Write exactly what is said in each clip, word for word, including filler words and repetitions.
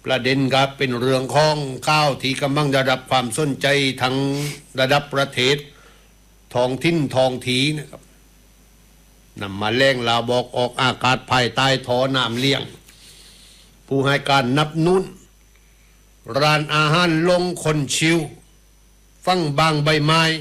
ประเด็นครับเป็นเรื่องของข้าวที่กำลังได้รับความสนใจทั้งระดับประเทศท้องถิ่นท้องทีนะครับนำมาแรงลาบอกออกอากาศภายใต้ท่อน้ำเลี้ยงผู้ให้การนับนุ่นร้านอาหารลงคนชิวฟังบางใบไม้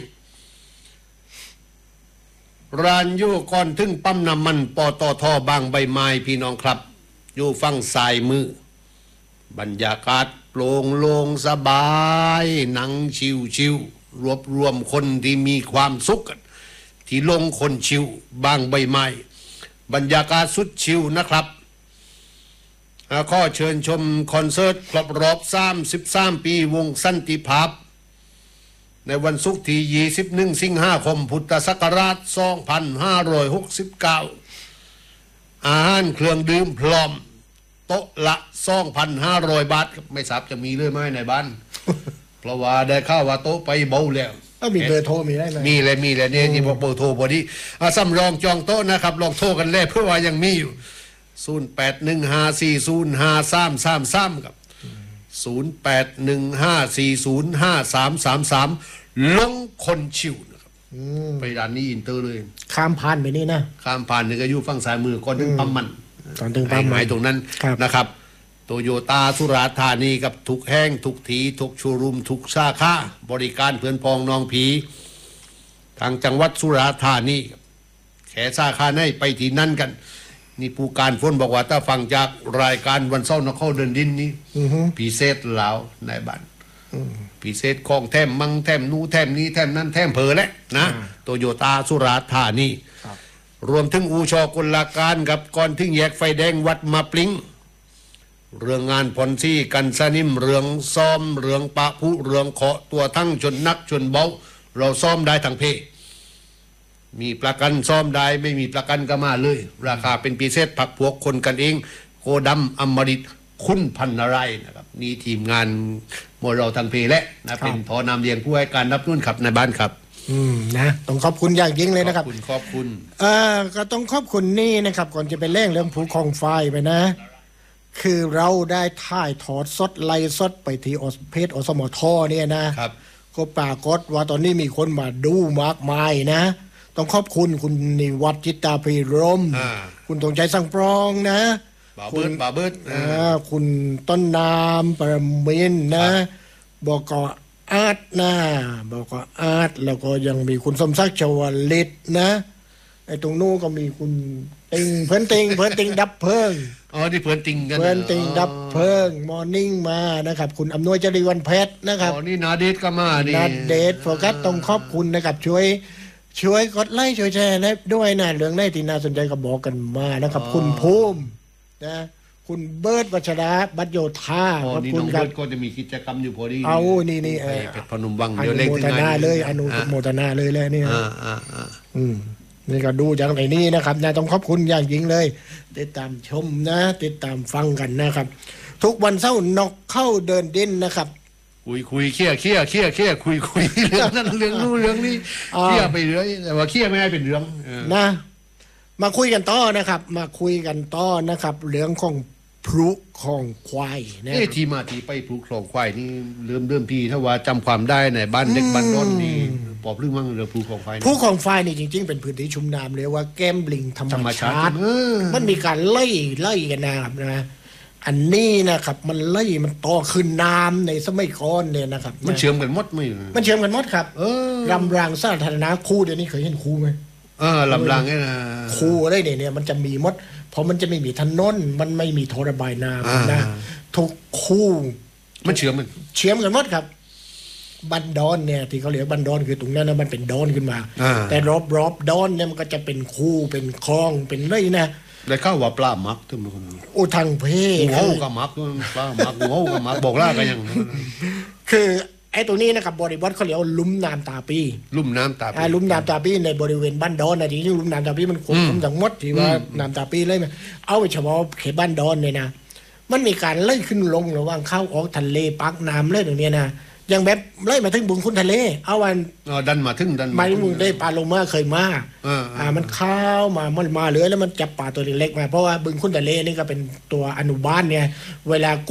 ร้านอยู่ก่อนถึงปั๊มน้ำมันปตทบางใบไม้พี่น้องครับอยู่ฟังสายมือบรรยากาศโปร่งโล่งสบายหนังชิวชิวรวบรวมคนที่มีความสุขที่ลงคนชิวบางใบไม้บรรยากาศสุดชิวนะครับข้อเชิญชมคอนเสิร์ตครบรอบสามสิบสามปีวงสันติภาพในวันศุกร์ที่ยี่สิบเอ็ดสิงหาคมพุทธศักราชสองพันห้าร้อยหกสิบเก้าอาหารเครื่องดื่มพร้อมโต๊ะละ สองพันห้าร้อย บาทไม่ทราบจะมีหรือไม่ในบ้าน เพราะว่าได้ข่าวว่าโต๊ะไปเบาแล้วก็มีเบอร์โทรมีได้ไหมมีเลยมีเลยเนี่ยที่บอกเบอร์โทรพอดีสำรองจองโต๊ะนะครับลองโทรกันเลยเพื่อว่ายังมีอยู่ศูนย์ แปด หนึ่ง ห้า สี่ ศูนย์ ห้า สาม สาม สามครับศูนย์ แปด หนึ่ง ห้า สี่ ศูนย์ ห้า สาม สาม สามลงคนชิวนะครับไปด้านนี้อินเตอร์เลยข้ามผ่านไปนี่นะข้ามผ่านนี่ก็อยู่ฝั่งซ้ายมือก่อนถึงปั๊มมันก่อนถึงปั๊มมันตรงนั้นนะครับโตโยต้าสุราษฎร์ธานีกับทุกแห่งทุกทีทุกโชว์รูมทุกสาขาบริการเพื่อนพองน้องผีทางจังหวัดสุราษฎร์ธานีแขสาขาไหนไปที่นั่นกันนี่ผู้การฝนบอกว่าถ้าฟังจากรายการวันเสาร์นครเดินดินนี้พิเศษลาวในบ้านพิเศษของแถมมังแถมนู้แถมนี้แถมนั้นแถมเพอแล้วนะโตโยต้าสุราษฎร์ธานีรวมถึงอูชอกลการกับก่อนถึงแยกไฟแดงวัดมาปลิงเรื่องงานผ่อนซี่กันสนิมเรื่องซ้อมเรื่องปะผู้เรื่องเคาะตัวทั้งชนนักชนเบาเราซ้อมได้ทั้งเพมีประกันซ้อมได้ไม่มีประกันก็มาเลยราคาเป็นพิเศษผักพวกคนกันเองโคดำอมฤตคุณพันนารายนะครับนี่ทีมงานมวยเราทางเพและนะเป็นทอนำเลี้ยงผู้ให้การรับนุ่นขับในบ้านครับอืมนะต้องขอบคุณอย่างยิ่งเลยนะครับขอบคุณขอบคุณเอ่อก็ต้องขอบคุณนี่นะครับก่อนจะไปเล่งเรื่องภูคลองไฟไปนะคือเราได้ถ่ายทอดสดไลฟ์สดไปที่เพจอสมทเนี่ยนะครับก็ปรากฏว่าตอนนี้มีคนมาดูมากมายนะต้องขอบคุณคุณนิวัฒน์จิตตาภิรมย์คุณธงชัยสังปรองนะบาเบิร์ดบาเบิร์ดคุณต้นน้ำประมินนะบอกก็อาร์ตนะบอกก็อาร์ตแล้วก็ยังมีคุณสมศักดิ์ชวลิตนะไอ้ตรงนู้นก็มีคุณติงเพื่อนติงเพื่อนติงดับเพลิงอ๋อที่เพื่อนติงกันเพื่อนติงดับเพลิงมอร์นิ่งมานะครับคุณอำนวยจริวันเพชรนะครับอ๋อนี่นาเดชก็มานี่นาเดชโฟกัสต้องขอบคุณนะครับช่วยช่วยกดไลค์ช่วยแชร์ด้วยนะเรื่องไหนที่น่าสนใจก็บอกกันมานะครับคุณภูมินะคุณเบิร์ดวัชระบัตโยธาขอบคุณครับก็จะมีกิจกรรมอยู่พอดีเอานี่นี่เออเพชรพนมวังเดี๋ยวเล่นถึงงานเลยอนุโมทนาเลยเลยนี่อ่าอ่าอ่าอืมนี่ก็ดูจากไหนนี่นะครับนะต้องขอบคุณอย่างยิ่งเลยติดตามชมนะติดตามฟังกันนะครับทุกวันเสาร์นกเข้าเดินดินนะครับคุยคุยเคี่ยเคี่ยเคี่ยเคี่ยคุยคุยเรื่องนั้นเรื่องนู้นเรื่องนี้เคี่ยไปเรื่อยแต่ว่าเคี่ยไม่ให้เป็นเรื่องนะมาคุยกันต่อนะครับมาคุยกันต่อนะครับเรื่องของพลุของควายนะนี่ที่มาที่ไปพลุของควายนี่เริ่มเริ่มพี่ถ้าว่าจำความได้ในบ้านเด็กบ้านน้นนี่ปอบเรื่องมั่งเรื่องพลุของควายพลุของควายนี่จริงๆเป็นพื้นที่ชุ่มน้ำเรียกว่าแก้มลิงธรรมชาติมันมีการไล่ไล่กันนะครับนะอันนี้นะครับมันไล่มันต่อขึ้นน้ำในสมัยก่อนเนี่ยนะครับมันเชื่อมกันหมดไหมมันเชื่อมกันหมดครับลำรางสาธารณะคู่เดี๋ยวนี้เคยเห็นคู่ไหมเออลำรางเนี่ยนะคู่อะไรเนี่ยเนี่ยมันจะมีมดเพราะมันจะไม่มีถนนมันไม่มีท่อระบายน้ำนะทุกคู่มันเชื่อมมันเชื่อมกันหมดครับบันดอนเนี่ยที่เขาเรียกบันดอนคือตรงนั้นนะมันเป็นดอนขึ้นมาแต่รอบรอบดอนเนี่ยมันก็จะเป็นคู่เป็นคลองเป็นไรนะได้เข้าว่าปลาหมักทุกคนอุทังเพโง่กับหมักปลาหมักโง่กับหมักบอกล่ากันยังคือไอ้ตัวนี้นะครับบริบทเขาเรียกว่าลุ่มน้ำตาปีลุ่มน้ำตาปีลุ่มน้ำตาปีในบริเวณบ้านดอนนะจริงๆลุ่มน้ำตาปีมันควบคุมทั้งหมดที่ว่าน้ำตาปีเลยนะเอาไปเฉพาะเขตบ้านดอนเนี่ยนะมันมีการไล่ขึ้นลงระหว่างเข้าออกทะเลปักน้ำเลยตรงนี้นะอย่างแบบไล่มาถึงบุญคุณทะเลเอาวันอ๋อดันมาถึงดันมามึงได้ปลาโลมาเคยมาอ่ามันเข้ามามันมาเรือแล้วมันจับปลาตัวเล็กๆมาเพราะว่าบึงคุณทะเลนี่ก็เป็นตัวอนุบาลเนี่ยเวลา